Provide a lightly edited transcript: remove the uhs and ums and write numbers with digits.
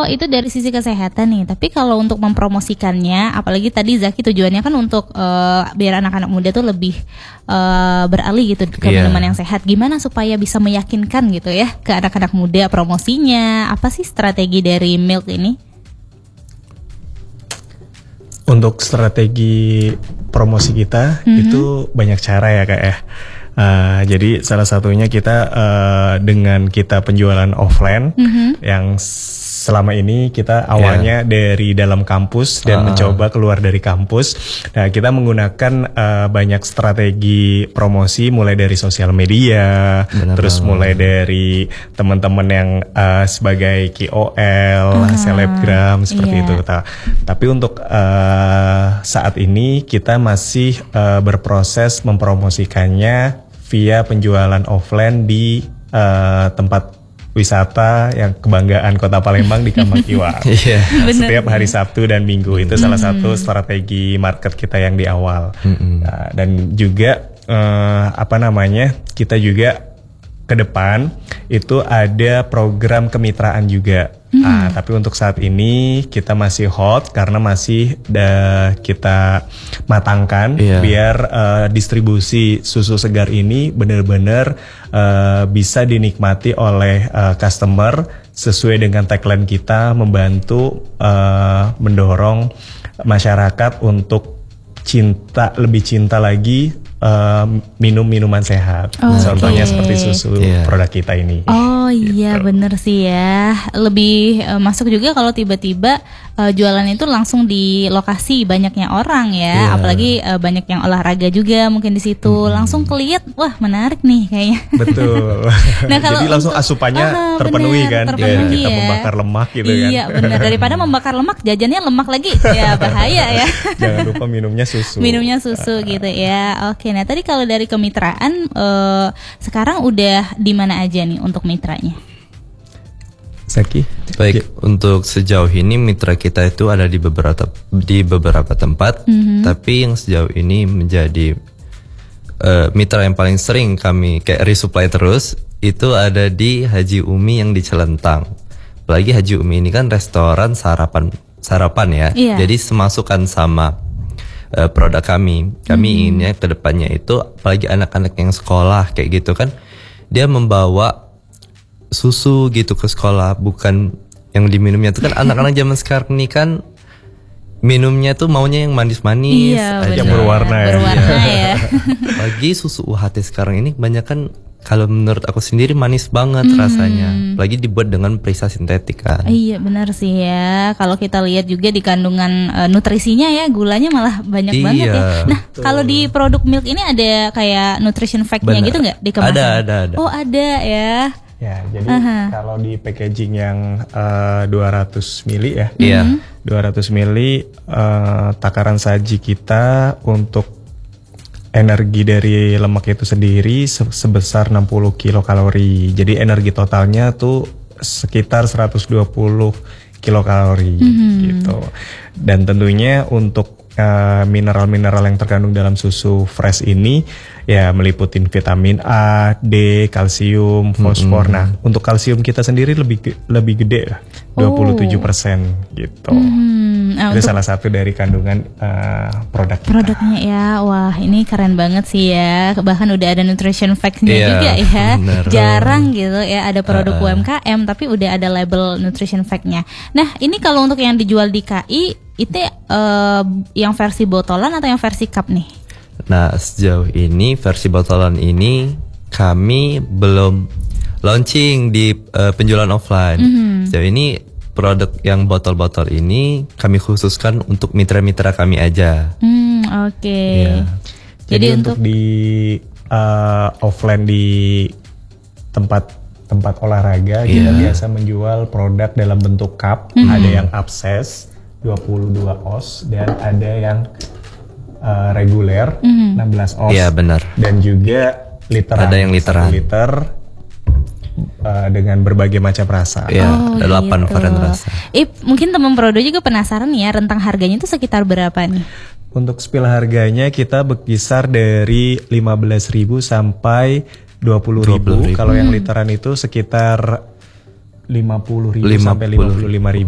itu dari sisi kesehatan nih. Tapi kalau untuk mempromosikannya, apalagi tadi Zaki tujuannya kan untuk biar anak-anak muda tuh lebih beralih gitu ke minuman yang sehat. Gimana supaya bisa meyakinkan gitu ya ke anak-anak muda promosinya? Apa sih strategi dari Milk ini? Untuk strategi promosi kita itu banyak cara ya Kak ya. Jadi salah satunya kita dengan kita penjualan offline yang selama ini kita awalnya dari dalam kampus dan mencoba keluar dari kampus. Nah, kita menggunakan banyak strategi promosi mulai dari sosial media, terus mulai dari teman-teman yang sebagai KOL, selebgram seperti itu. Tapi untuk saat ini kita masih berproses mempromosikannya via penjualan offline di tempat wisata yang kebanggaan Kota Palembang di Kambang Iwak. Setiap hari Sabtu dan Minggu itu salah satu strategi market kita yang di awal. Nah, dan juga kita juga ke depan itu ada program kemitraan juga. Tapi untuk saat ini kita masih hot karena masih kita matangkan biar distribusi susu segar ini benar-benar bisa dinikmati oleh customer sesuai dengan tagline kita, membantu mendorong masyarakat untuk lebih cinta lagi minum minuman sehat. Contohnya seperti susu produk kita ini. Iya bener sih ya. Lebih masuk juga kalau tiba-tiba jualan itu langsung di lokasi banyaknya orang ya. Apalagi banyak yang olahraga juga mungkin di situ. Langsung kelihat, wah menarik nih kayaknya. Betul. Nah, kalau jadi langsung asupannya terpenuhi kan. Kita membakar lemak gitu kan. Iya benar. Daripada membakar lemak, jajannya lemak lagi. Ya bahaya ya. Jangan lupa minumnya susu. Minumnya susu gitu ya. Oke, nah tadi kalau dari kemitraan sekarang udah di mana aja nih untuk mitranya? Zaki? Baik, untuk sejauh ini mitra kita itu ada di beberapa tempat, tapi yang sejauh ini menjadi mitra yang paling sering kami kayak resupply terus itu ada di Haji Umi yang di Celentang. Apalagi Haji Umi ini kan restoran sarapan ya. Jadi semasukan sama produk kami inginnya ke depannya itu apalagi anak-anak yang sekolah kayak gitu kan, dia membawa susu gitu ke sekolah, bukan yang diminumnya itu kan anak-anak zaman sekarang ini kan minumnya tuh maunya yang manis-manis yang berwarna ya. Apalagi susu UHT sekarang ini kebanyakan kalau menurut aku sendiri manis banget rasanya, apalagi dibuat dengan perisa sintetik kan. Iya benar sih ya. Kalau kita lihat juga di kandungan nutrisinya ya, gulanya malah banyak banget ya. Nah kalau di produk Milk ini ada kayak nutrition fact-nya gitu nggak di kemasan? Ada. Oh ada ya. Ya, jadi kalau di packaging yang 200 mili ya, 200 mili takaran saji kita untuk energi dari lemak itu sendiri sebesar 60 kilokalori. Jadi energi totalnya tuh sekitar 120 kilokalori gitu. Dan tentunya untuk mineral-mineral yang terkandung dalam susu fresh ini ya meliputi vitamin A, D, kalsium, fosfor. Nah, untuk kalsium kita sendiri lebih gede 27% gitu. Itu salah satu dari kandungan produk kita. Produknya ya, wah ini keren banget sih ya. Bahkan udah ada nutrition facts-nya juga ya. Bener. Jarang gitu ya ada produk UMKM tapi udah ada label nutrition fact-nya. Nah ini kalau untuk yang dijual di KI itu yang versi botolan atau yang versi cup nih? Nah sejauh ini versi botolan ini kami belum launching di penjualan offline. Sejauh ini produk yang botol-botol ini kami khususkan untuk mitra-mitra kami aja. Oke. Jadi untuk di offline di tempat olahraga kita biasa menjual produk dalam bentuk cup. Ada yang upsize 22 oz dan ada yang reguler 16 oz. Iya benar. Dan juga literan. Ada yang literan. 1 liter dengan berbagai macam rasa. Ada 8 varian rasa. Mungkin teman Prodo juga penasaran nih ya, rentang harganya itu sekitar berapa nih? Untuk spill harganya kita berkisar dari 15.000 sampai 20.000. Kalau yang literan itu sekitar 50.000 sampai 55.000.